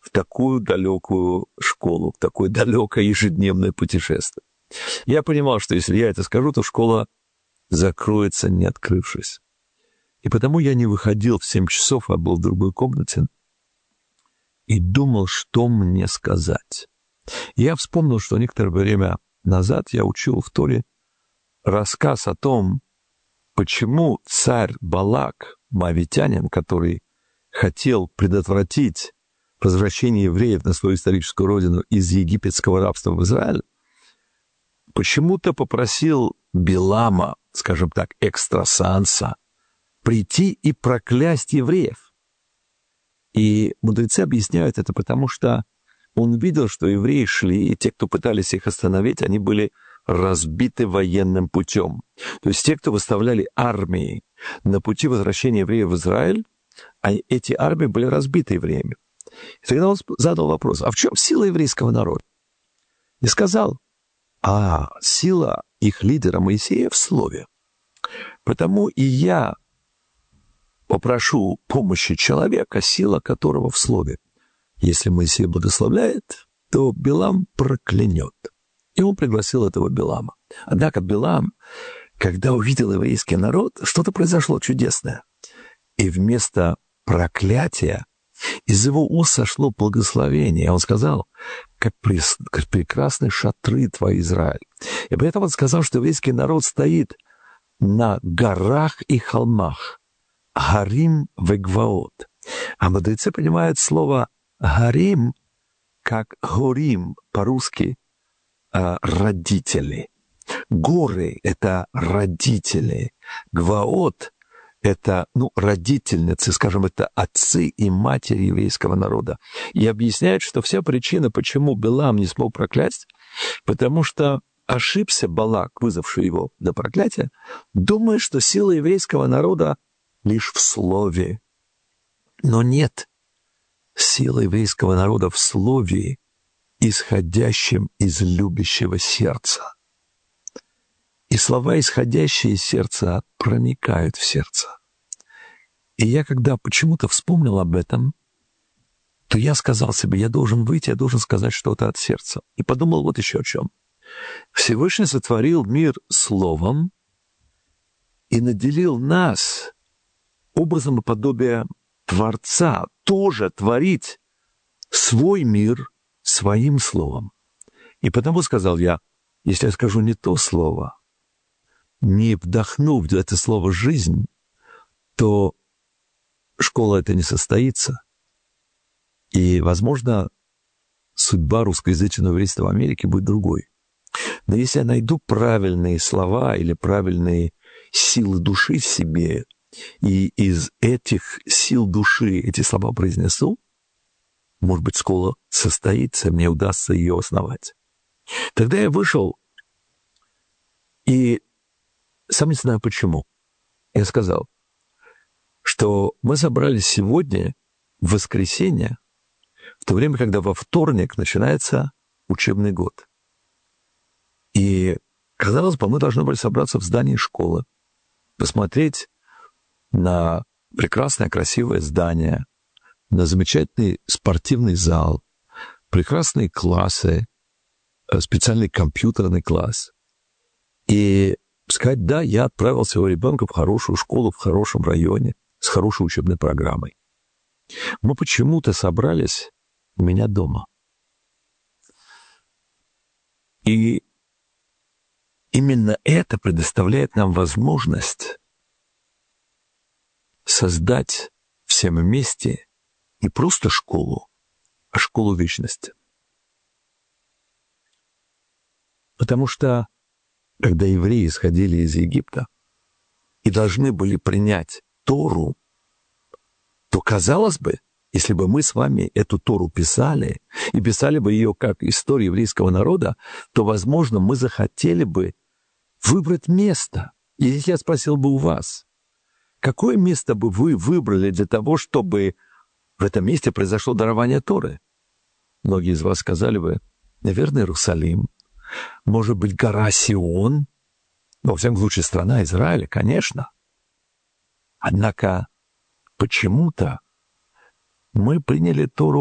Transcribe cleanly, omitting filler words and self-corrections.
в такую далекую школу, в такое далекое ежедневное путешествие. Я понимал, что если я это скажу, то школа закроется, не открывшись. И потому я не выходил в 7 часов, а был в другой комнате и думал, что мне сказать. Я вспомнил, что некоторое время назад я учил в Торе рассказ о том, почему царь Балак, моавитянин, который хотел предотвратить возвращение евреев на свою историческую родину из египетского рабства в Израиль, почему-то попросил Билама, скажем так, экстрасенса, прийти и проклясть евреев. И мудрецы объясняют это потому, что он видел, что евреи шли, и те, кто пытались их остановить, они были разбиты военным путем. То есть те, кто выставляли армии на пути возвращения евреев в Израиль, а эти армии были разбиты евреями. И тогда он задал вопрос, а в чем сила еврейского народа? И сказал, сила их лидера Моисея в слове. Потому и я попрошу помощи человека, сила которого в слове. Если Моисей благословляет, то Билам проклянет. И он пригласил этого Билама. Однако Билам, когда увидел еврейский народ, что-то произошло чудесное. И вместо проклятия из его уст сошло благословение. Он сказал, как прекрасны шатры твои, Израиль. И поэтому он сказал, что еврейский народ стоит на горах и холмах. Гарим вегваот. А мудрецы понимают слово гарим как горим по-русски родители. Горы — это родители. Гваот — это, родительницы, скажем, это отцы и матери еврейского народа. И объясняют, что вся причина, почему Билам не смог проклясть, потому что ошибся Балак, вызвавший его до проклятия, думая, что сила еврейского народа лишь в слове. Но нет. Сила еврейского народа в слове, исходящем из любящего сердца. И слова, исходящие из сердца, проникают в сердце. И я, когда почему-то вспомнил об этом, то я сказал себе, я должен выйти, я должен сказать что-то от сердца. И подумал вот еще о чем. Всевышний сотворил мир словом и наделил нас образом и подобием Творца тоже творить свой мир своим словом. И потому сказал я, если я скажу не то слово, не вдохнув в это слово жизнь, то школа эта не состоится. И, возможно, судьба русскоязычного еврейства в Америке будет другой. Но если я найду правильные слова или правильные силы души в себе, и из этих сил души эти слова произнесу, может быть, школа состоится, мне удастся ее основать. Тогда я вышел, и сам не знаю почему. Я сказал, что мы собрались сегодня, в воскресенье, в то время, когда во вторник начинается учебный год. И, казалось бы, мы должны были собраться в здании школы, посмотреть на прекрасное, красивое здание, на замечательный спортивный зал, прекрасные классы, специальный компьютерный класс. И сказать, да, я отправил своего ребенка в хорошую школу, в хорошем районе, с хорошей учебной программой. Мы почему-то собрались у меня дома. И именно это предоставляет нам возможность создать всем вместе не просто школу, а школу вечности. Потому что, когда евреи исходили из Египта и должны были принять Тору, то, казалось бы, если бы мы с вами эту Тору писали, и писали бы ее как историю еврейского народа, то, возможно, мы захотели бы выбрать место. И если я спросил бы у вас, какое место бы вы выбрали для того, чтобы в этом месте произошло дарование Торы? Многие из вас сказали бы, наверное, Иерусалим, может быть, гора Сион, во всяком случае, страна Израиля, конечно. Однако почему-то мы приняли Тору